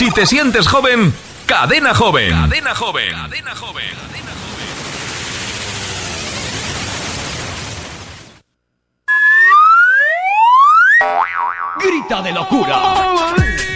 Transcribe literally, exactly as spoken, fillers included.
Si te sientes joven, Cadena Joven. Cadena Joven. Cadena Joven. Grita de locura.